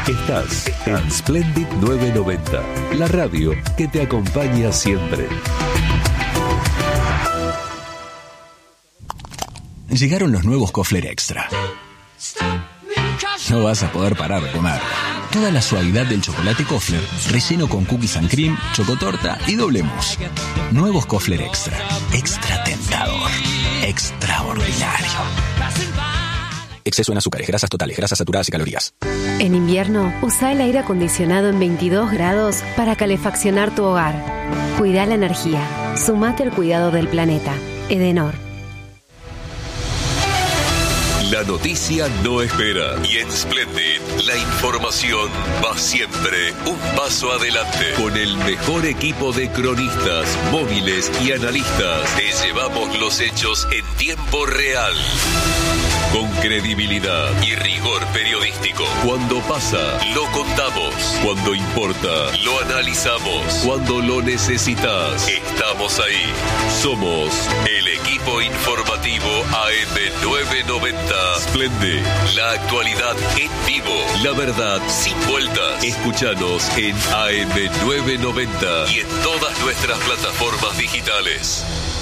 Estás en Splendid 990, la radio que te acompaña siempre. Llegaron los nuevos Kofler Extra. No vas a poder parar de comer. Toda la suavidad del chocolate Kofler, relleno con cookies and cream, chocotorta y doble mousse. Nuevos Kofler Extra. Extra tentador. Extraordinario. Exceso en azúcares, grasas totales, grasas saturadas y calorías. En invierno, usa el aire acondicionado en 22 grados para calefaccionar tu hogar. Cuida la energía. Sumate al cuidado del planeta. Edenor. La noticia no espera y en Splendid la información va siempre un paso adelante. Con el mejor equipo de cronistas, móviles y analistas, te llevamos los hechos en tiempo real. Con credibilidad y rigor periodístico. Cuando pasa, lo contamos. Cuando importa, lo analizamos. Cuando lo necesitas, estamos ahí. Somos el equipo informativo AM990. Splendid, la actualidad en vivo. La verdad sin vueltas. Escúchanos en AM990 y en todas nuestras plataformas digitales.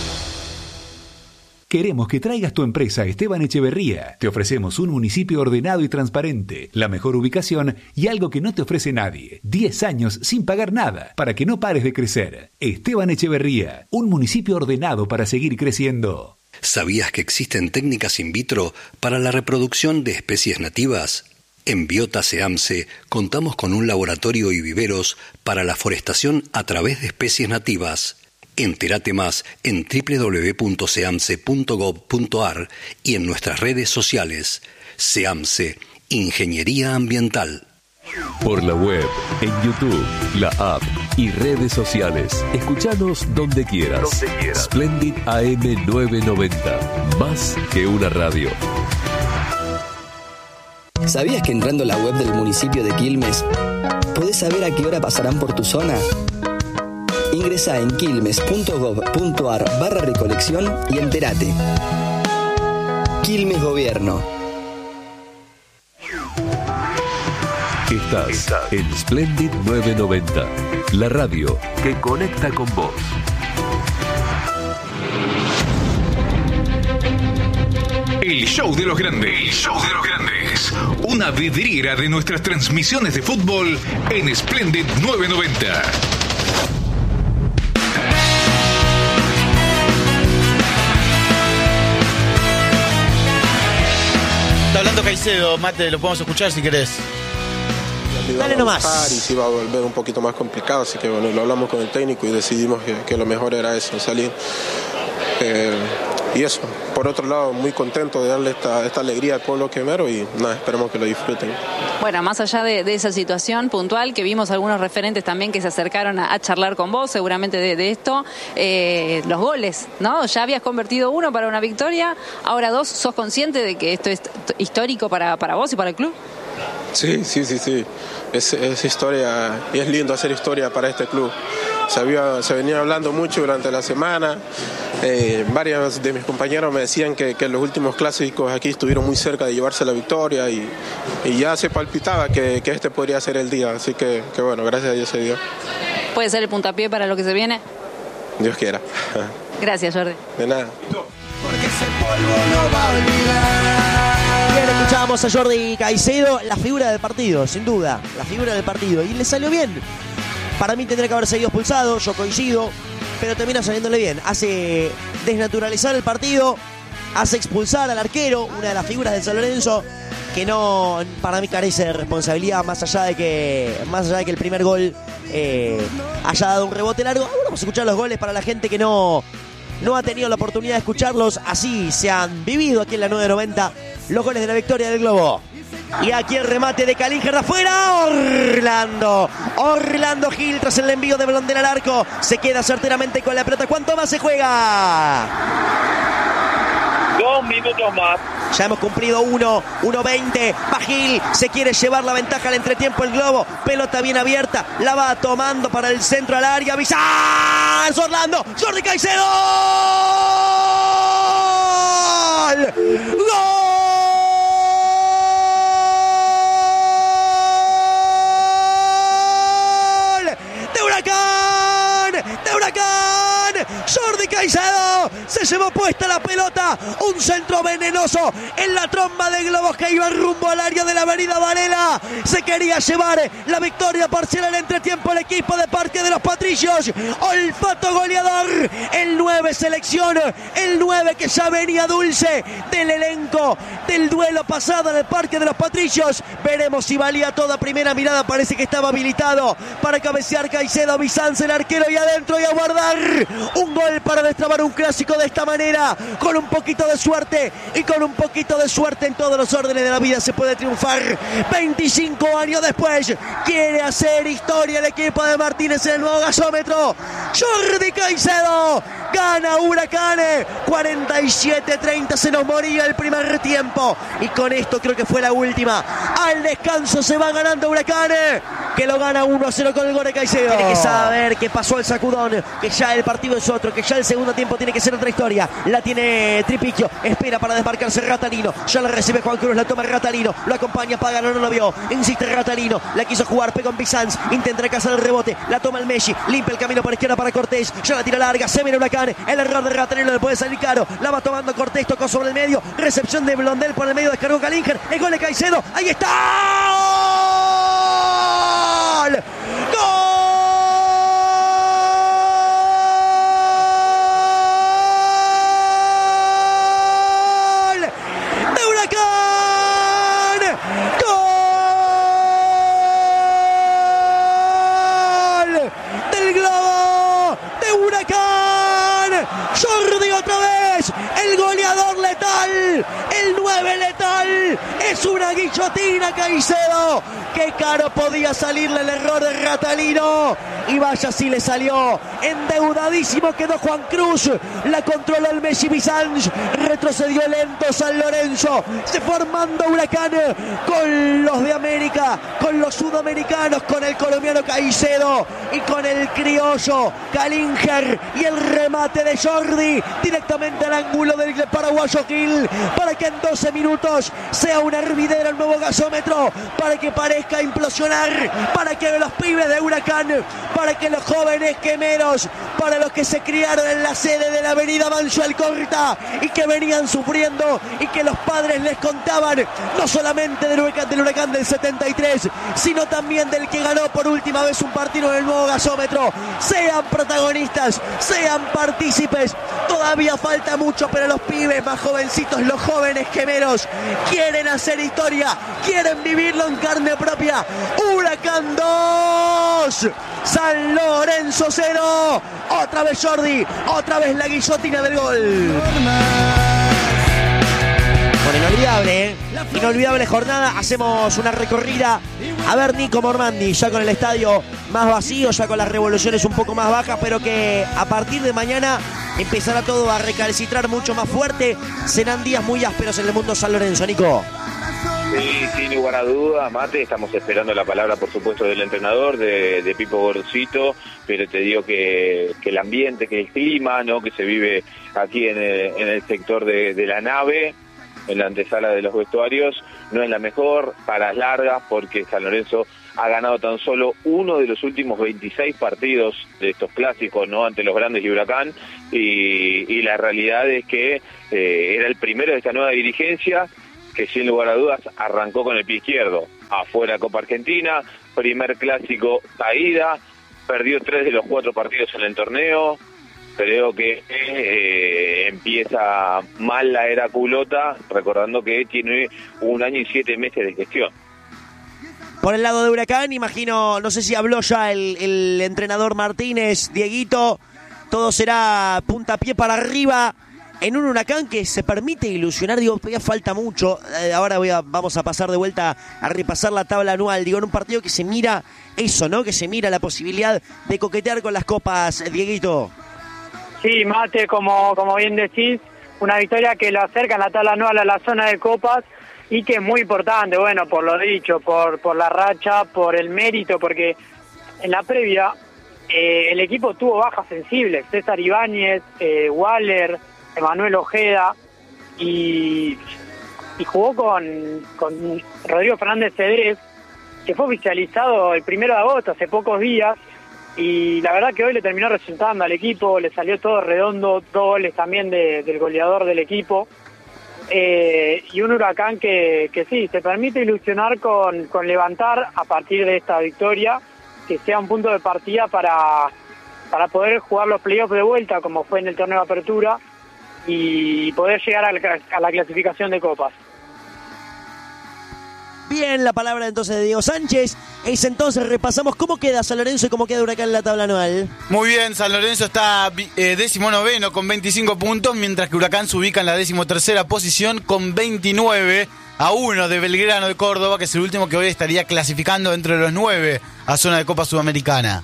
Queremos que traigas tu empresa a Esteban Echeverría. Te ofrecemos un municipio ordenado y transparente, la mejor ubicación y algo que no te ofrece nadie. 10 años sin pagar nada, para que no pares de crecer. Esteban Echeverría, un municipio ordenado para seguir creciendo. ¿Sabías que existen técnicas in vitro para la reproducción de especies nativas? En Biota SEAMSE contamos con un laboratorio y viveros para la forestación a través de especies nativas. Entérate más en www.seamse.gov.ar y en nuestras redes sociales. SEAMSE, Ingeniería Ambiental. Por la web, en YouTube, la app y redes sociales. Escuchanos donde quieras. Splendid AM990. Más que una radio. ¿Sabías que entrando a la web del municipio de Quilmes podés saber a qué hora pasarán por tu zona? Ingresá en quilmes.gov.ar/recolección y entérate. Quilmes Gobierno. Estás en Splendid 990, la radio que conecta con vos. El show de los grandes. El show de los grandes. Una vidriera de nuestras transmisiones de fútbol en Splendid 990. Está hablando Caicedo, Mate, lo podemos escuchar si querés. Dale nomás. Y se iba a volver un poquito más complicado, así que bueno, lo hablamos con el técnico y decidimos que lo mejor era eso, salir. Y eso, por otro lado, muy contento de darle esta alegría al pueblo quemero y nada, esperemos que lo disfruten. Bueno, más allá de esa situación puntual, que vimos algunos referentes también que se acercaron a charlar con vos, seguramente de esto, los goles, ¿no? Ya habías convertido uno para una victoria, ahora 2, ¿sos consciente de que esto es histórico para vos y para el club? Sí. Es historia y es lindo hacer historia para este club. Se venía hablando mucho durante la semana. Varios de mis compañeros me decían que los últimos clásicos aquí estuvieron muy cerca de llevarse la victoria y ya se palpitaba que este podría ser el día. Así que bueno, gracias a Dios se dio. ¿Puede ser el puntapié para lo que se viene? Dios quiera. Gracias, Jordi. De nada. Porque ese polvo no va a olvidar. Bien, escuchábamos a Jordi Caicedo, la figura del partido, sin duda, la figura del partido. Y le salió bien. Para mí tendría que haber seguido expulsado, yo coincido, pero termina saliéndole bien. Hace desnaturalizar el partido, hace expulsar al arquero, una de las figuras de San Lorenzo, que no, para mí carece de responsabilidad, más allá de que el primer gol haya dado un rebote largo. Bueno, vamos a escuchar los goles para la gente que no ha tenido la oportunidad de escucharlos. Así se han vivido aquí en la 990 los goles de la victoria del Globo. Y aquí el remate de Calíger de afuera. Orlando Gil tras el envío de Blondel al arco. Se queda certeramente con la pelota. ¿Cuánto más se juega? 2 minutos más. Ya hemos cumplido 1:20. Va Gil, se quiere llevar la ventaja al entretiempo el Globo. Pelota bien abierta, la va tomando para el centro al área. Bizarre Orlando, Jordi Caicedo. ¡Gol! Jordi Caicedo se llevó puesta la pelota. Un centro venenoso en la tromba de globos que iba rumbo al área de la avenida Varela. Se quería llevar la victoria parcial al entretiempo el equipo de Parque de los Patricios. Olfato goleador. El 9 selección. El 9 que ya venía dulce del elenco del duelo pasado en el Parque de los Patricios. Veremos si valía toda primera mirada. Parece que estaba habilitado para cabecear Caicedo. Bizanz, el arquero, y adentro y a guardar. Un gol para destrabar un clásico de esta manera. Con un poquito de suerte. Y con un poquito de suerte en todos los órdenes de la vida se puede triunfar. 25 años después quiere hacer historia el equipo de Martínez en el nuevo gasómetro. Jordi Caicedo gana Huracán. 47-30 se nos moría el primer tiempo. Y con esto creo que fue la última. Al descanso se va ganando Huracán, que lo gana 1-0 con el gol de Caicedo. Tiene que saber que pasó el sacudón, que ya el partido es otro, que ya el segundo tiempo tiene que ser otra historia. La tiene Tripicchio, espera para desmarcarse Ratalino. Ya la recibe Juan Cruz, la toma Ratalino, lo acompaña Pagano, no lo vio. Insiste Ratalino, la quiso jugar, pega con Bizanz, intenta cazar el rebote, la toma el Messi, limpia el camino por izquierda para Cortés, ya la tira larga, se viene Huracán, el error de Ratalino le puede salir caro, la va tomando Cortés, tocó sobre el medio, recepción de Blondel por el medio, descargó Calinger, el gol de Caicedo, ahí está. ¡Gol! ¡De Huracán! ¡Gol! ¡Del globo! ¡De Huracán! Jordi otra vez, el goleador letal, el 9 letal, es una guillotina Caicedo. Qué caro podía salirle el error de Ratalino. Y vaya si le salió. Endeudadísimo quedó Juan Cruz. La controló el Messi. Bizanz. Retrocedió lento San Lorenzo. Se formando Huracán con los de América, con los sudamericanos, con el colombiano Caicedo y con el criollo Calinger. Y el remate de Jordi directamente al ángulo del paraguayo Gil, para que en 12 minutos sea un hervidero el nuevo gasómetro, para que parezca implosionar, para que los pibes de Huracán, para que los jóvenes quemeros, para los que se criaron en la sede de la avenida Manso Alcorta y que venían sufriendo y que los padres les contaban no solamente del huracán del 73, sino también del que ganó por última vez un partido en el nuevo gasómetro, sean protagonistas, sean partícipes. Todavía falta mucho, pero los pibes más jovencitos, los jóvenes quemeros, quieren hacer historia, quieren vivirlo en carne propia. Huracán 2, San Lorenzo 0. Otra vez Jordi, otra vez la guillotina del gol. Bueno, inolvidable, inolvidable jornada. Hacemos una recorrida a ver Nico Mormandi, ya con el estadio más vacío, ya con las revoluciones un poco más bajas, pero que a partir de mañana empezará todo a recalcitrar mucho más fuerte. Serán días muy ásperos en el mundo San Lorenzo, Nico. Sí, sin lugar a dudas, Mate, estamos esperando la palabra, por supuesto, del entrenador, de Pipo Gorosito, pero te digo que el ambiente, que el clima, ¿no?, que se vive aquí en el sector de la nave, en la antesala de los vestuarios, no es la mejor para largas, porque San Lorenzo ha ganado tan solo uno de los últimos 26 partidos de estos clásicos, ¿no?, ante los grandes y Huracán, y la realidad es que era el primero de esta nueva dirigencia, que sin lugar a dudas arrancó con el pie izquierdo, afuera Copa Argentina, primer clásico caída, perdió 3 de los 4 partidos en el torneo. Creo que empieza mal la era culota, recordando que tiene 1 año y 7 meses de gestión. Por el lado de Huracán, imagino, no sé si habló ya el entrenador Martínez, Dieguito, todo será puntapié para arriba en un Huracán que se permite ilusionar. Digo, todavía falta mucho. Ahora vamos a pasar de vuelta a repasar la tabla anual. Digo, en un partido que se mira eso, ¿no? Que se mira la posibilidad de coquetear con las copas, Dieguito. Sí, Mate, como bien decís, una victoria que lo acerca en la tabla anual a la zona de copas y que es muy importante, bueno, por lo dicho, por la racha, por el mérito, porque en la previa el equipo tuvo bajas sensibles. César Ibáñez, Waller, Emanuel Ojeda y jugó con Rodrigo Fernández Cedrés, que fue oficializado el 1 de agosto, hace pocos días, y la verdad que hoy le terminó resultando al equipo, le salió todo redondo, 2 goles también del goleador del equipo, y un Huracán que sí, se permite ilusionar con levantar a partir de esta victoria, que sea un punto de partida para poder jugar los playoffs de vuelta, como fue en el torneo de apertura, y poder llegar a la clasificación de copas. Bien, la palabra entonces de Diego Sánchez. Entonces repasamos cómo queda San Lorenzo y cómo queda Huracán en la tabla anual. Muy bien, San Lorenzo está 19º con 25 puntos, mientras que Huracán se ubica en la 13ª posición con 29, a 1 de Belgrano de Córdoba, que es el último que hoy estaría clasificando entre los 9 a zona de Copa Sudamericana.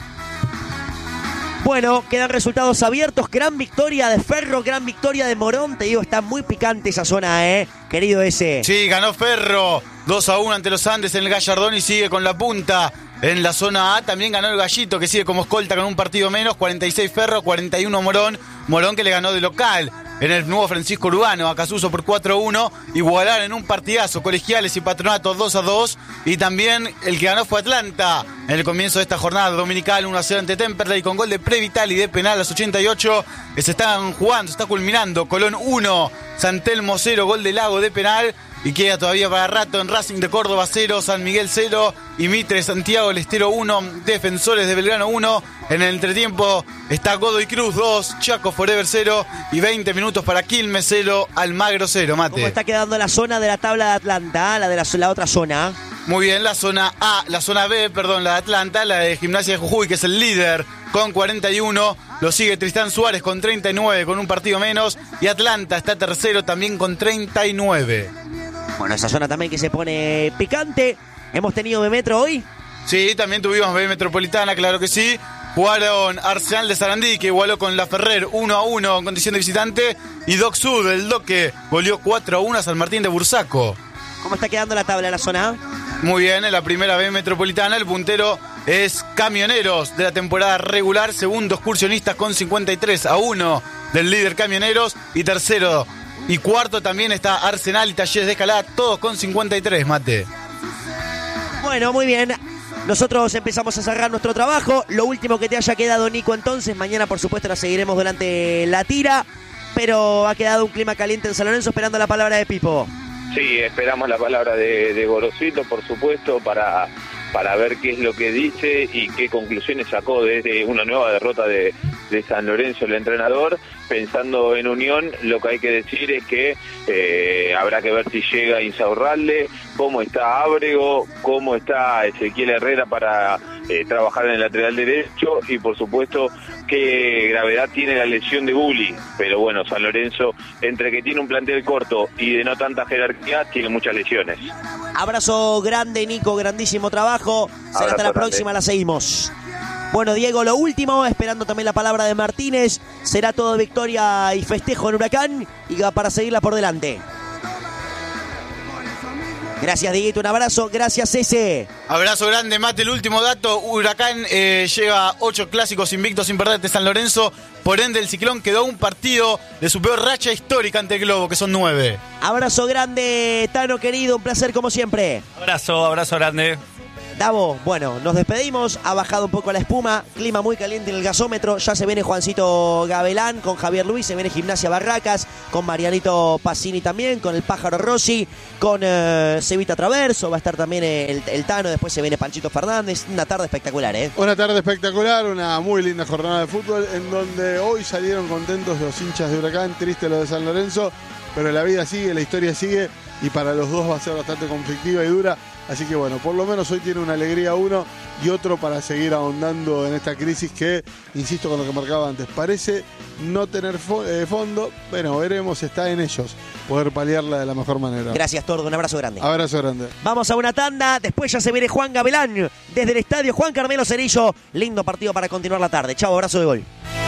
Bueno, quedan resultados abiertos. Gran victoria de Ferro, gran victoria de Morón. Te digo, está muy picante esa zona, querido ese. Sí, ganó Ferro 2-1 ante los Andes en el Gallardón y sigue con la punta en la zona A. También ganó el Gallito, que sigue como escolta con un partido menos. 46 Ferro, 41 Morón. Morón que le ganó de local en el nuevo Francisco Urbano a Casuso por 4-1. Igualaron en un partidazo Colegiales y Patronato 2-2. Y también el que ganó fue Atlanta en el comienzo de esta jornada dominical, 1-0 ante Temperley con gol de Prevital y de penal a los 88. Que se están jugando, se está culminando. Colón 1, San Telmo 0, gol de Lago de penal. Y queda todavía para rato en Racing de Córdoba 0, San Miguel 0 y Mitre Santiago del Estero 1, Defensores de Belgrano 1. En el entretiempo está Godoy Cruz 2, Chaco Forever 0 y 20 minutos para Quilmes 0, Almagro 0, Mate. ¿Cómo está quedando la zona de la tabla de Atlanta, la de la otra zona? Muy bien, la zona A, la zona B, perdón, la de Atlanta, la de Gimnasia de Jujuy, que es el líder con 41. Lo sigue Tristán Suárez con 39, con un partido menos. Y Atlanta está tercero también con 39. Bueno, esa zona también que se pone picante. ¿Hemos tenido B-Metro hoy? Sí, también tuvimos B Metropolitana, claro que sí. Jugaron Arsenal de Sarandí, que igualó con La Ferrer 1-1 en condición de visitante. Y Doc Sud, el Doc, que goleó 4-1 a San Martín de Bursaco. ¿Cómo está quedando la tabla de la zona A? Muy bien, en la primera B Metropolitana el puntero es Camioneros de la temporada regular. Segundo, Excursionistas con 53-1 del líder Camioneros. Y tercero y cuarto también está Arsenal y Talleres de Escalada, todos con 53, Mate. Bueno, muy bien. Nosotros empezamos a cerrar nuestro trabajo. Lo último que te haya quedado, Nico, entonces. Mañana, por supuesto, la seguiremos durante la tira. Pero ha quedado un clima caliente en San Lorenzo, esperando la palabra de Pipo. Sí, esperamos la palabra de Gorosito, por supuesto, para ver qué es lo que dice y qué conclusiones sacó desde una nueva derrota de San Lorenzo, el entrenador. Pensando en Unión, lo que hay que decir es que habrá que ver si llega Insaurralde, cómo está Ábrego, cómo está Ezequiel Herrera para trabajar en el lateral derecho y por supuesto qué gravedad tiene la lesión de Gulli. Pero bueno, San Lorenzo, entre que tiene un plantel corto y de no tanta jerarquía, tiene muchas lesiones. Abrazo grande, Nico, grandísimo trabajo. Será hasta la próxima, la seguimos. Bueno, Diego, lo último, esperando también la palabra de Martínez. Será todo victoria y festejo en Huracán y para seguirla por delante. Gracias, Dieguito, un abrazo. Gracias, Ese. Abrazo grande, Mate. El último dato, Huracán lleva 8 clásicos invictos sin perder ante San Lorenzo. Por ende, el Ciclón quedó a un partido de su peor racha histórica ante el Globo, que son 9. Abrazo grande, Tano querido, un placer como siempre. Abrazo grande. Davo, bueno, nos despedimos, ha bajado un poco la espuma, clima muy caliente en el gasómetro, ya se viene Juancito Gavelán con Javier Luis, se viene Gimnasia Barracas, con Marianito Pacini también, con el Pájaro Rossi, con Cevita Traverso, va a estar también el Tano, después se viene Panchito Fernández, una tarde espectacular, Una tarde espectacular, una muy linda jornada de fútbol, en donde hoy salieron contentos los hinchas de Huracán, triste lo de San Lorenzo, pero la vida sigue, la historia sigue, y para los dos va a ser bastante conflictiva y dura. Así que bueno, por lo menos hoy tiene una alegría uno y otro para seguir ahondando en esta crisis que, insisto con lo que marcaba antes, parece no tener fondo. Bueno, veremos, está en ellos poder paliarla de la mejor manera. Gracias, Tordo, un abrazo grande. Abrazo grande. Vamos a una tanda, después ya se viene Juan Gavelán desde el estadio Juan Carmelo Cerillo. Lindo partido para continuar la tarde. Chau, abrazo de gol.